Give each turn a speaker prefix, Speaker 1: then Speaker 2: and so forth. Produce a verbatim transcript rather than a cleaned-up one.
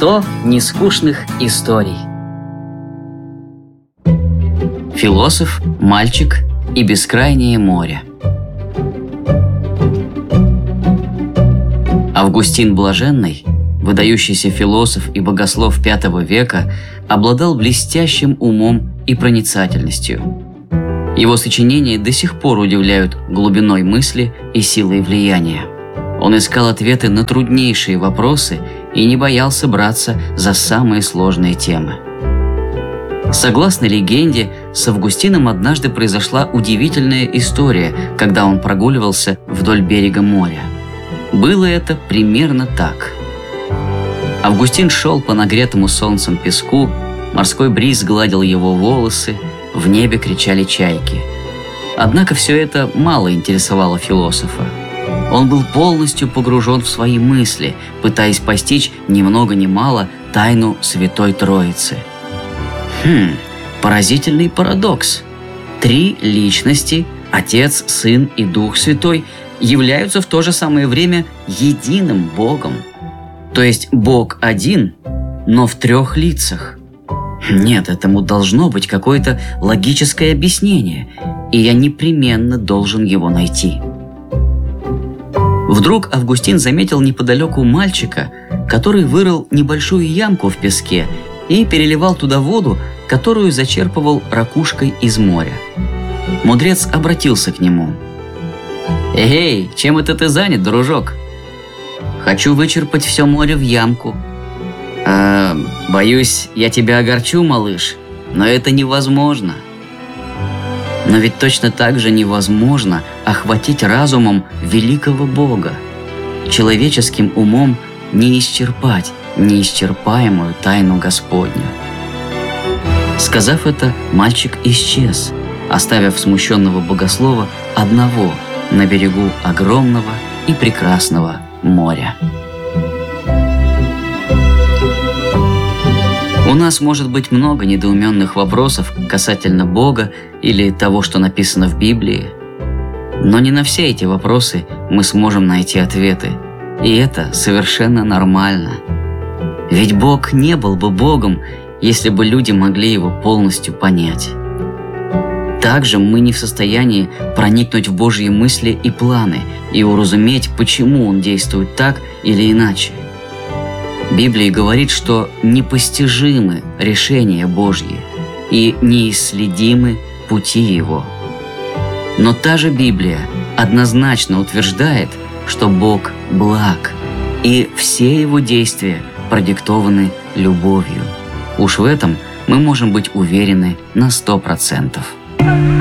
Speaker 1: сто нескучных историй. Философ, мальчик и бескрайнее море. Августин Блаженный, выдающийся философ и богослов пятого века, обладал блестящим умом и проницательностью. Его сочинения до сих пор удивляют глубиной мысли и силой влияния. Он искал ответы на труднейшие вопросы и не боялся браться за самые сложные темы. Согласно легенде, с Августином однажды произошла удивительная история, когда он прогуливался вдоль берега моря. Было это примерно так. Августин шел по нагретому солнцем песку, морской бриз гладил его волосы, в небе кричали чайки. Однако все это мало интересовало философа. Он был полностью погружен в свои мысли, пытаясь постичь ни много ни мало тайну Святой Троицы. Хм, поразительный парадокс. Три личности, Отец, Сын и Дух Святой, являются в то же самое время единым Богом. То есть Бог один, но в трех лицах. Нет, этому должно быть какое-то логическое объяснение, и я непременно должен его найти. Вдруг Августин заметил неподалеку мальчика, который вырыл небольшую ямку в песке и переливал туда воду, которую зачерпывал ракушкой из моря. Мудрец обратился к нему. «Эй, чем это ты занят, дружок?» «Хочу вычерпать все море в ямку». «А, боюсь, я тебя огорчу, малыш, но это невозможно». Но ведь точно так же невозможно охватить разумом великого Бога. Человеческим умом не исчерпать неисчерпаемую тайну Господню. Сказав это, мальчик исчез, оставив смущенного богослова одного на берегу огромного и прекрасного моря. У нас может быть много недоуменных вопросов касательно Бога или того, что написано в Библии. Но не на все эти вопросы мы сможем найти ответы. И это совершенно нормально. Ведь Бог не был бы Богом, если бы люди могли Его полностью понять. Также мы не в состоянии проникнуть в Божьи мысли и планы и уразуметь, почему Он действует так или иначе. Библия говорит, что непостижимы решения Божьи и неисследимы пути Его. Но та же Библия однозначно утверждает, что Бог благ, и все Его действия продиктованы любовью. Уж в этом мы можем быть уверены на сто процентов.